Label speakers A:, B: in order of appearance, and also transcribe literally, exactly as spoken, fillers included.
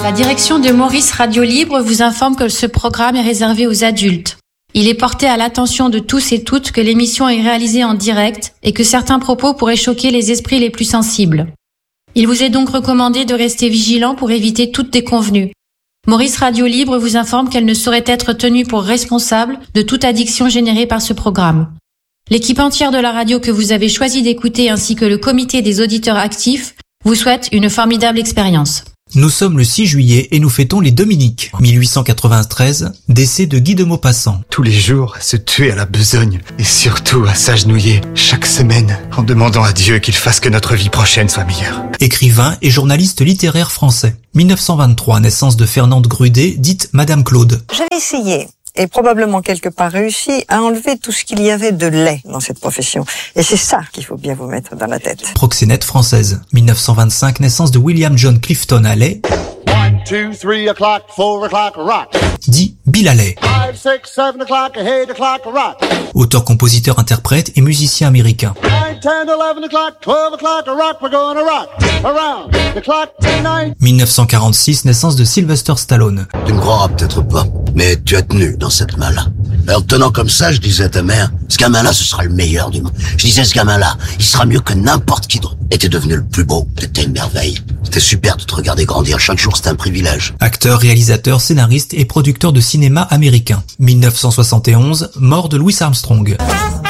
A: La direction de Maurice Radio Libre vous informe que ce programme est réservé aux adultes. Il est porté à l'attention de tous et toutes que l'émission est réalisée en direct et que certains propos pourraient choquer les esprits les plus sensibles. Il vous est donc recommandé de rester vigilant pour éviter toute déconvenue. Maurice Radio Libre vous informe qu'elle ne saurait être tenue pour responsable de toute addiction générée par ce programme. L'équipe entière de la radio que vous avez choisi d'écouter ainsi que le comité des auditeurs actifs vous souhaite une formidable expérience.
B: Nous sommes le six juillet et nous fêtons les Dominiques. mille huit cent quatre-vingt-treize, décès de Guy de Maupassant.
C: Tous les jours, se tuer à la besogne et surtout à s'agenouiller chaque semaine en demandant à Dieu qu'il fasse que notre vie prochaine soit meilleure.
B: Écrivain et journaliste littéraire français. mille neuf cent vingt-trois, naissance de Fernande Grudet, dite Madame Claude.
D: J'avais essayé, et probablement quelque part réussi, à enlever tout ce qu'il y avait de laid dans cette profession. Et c'est ça qu'il faut bien vous mettre dans la tête.
B: Proxénète française. mille neuf cent vingt-cinq, naissance de William John Clifton Halley.
E: One, two, three o'clock, four o'clock, rock.
B: Dit Bill Haley.
E: Five, six, seven o'clock, eight o'clock, rock.
B: Auteur, compositeur, interprète et musicien américain.
E: Nine, ten, eleven o'clock, twelve o'clock, rock. We're gonna rock around the clock tonight.
B: mille neuf cent quarante-six, naissance de Sylvester Stallone.
F: Tu ne croiras peut-être pas, mais tu as tenu dans cette main-là. Alors tenant comme ça, je disais à ta mère, ce gamin-là, ce sera le meilleur du monde. Je disais, ce gamin-là, il sera mieux que n'importe qui d'autre. Et t'es devenu le plus beau, t'étais une merveille. C'était super de te regarder grandir chaque jour, c'était un privilège.
B: Acteur, réalisateur, scénariste et producteur de cinéma américain. mille neuf cent soixante et onze, mort de Louis Armstrong.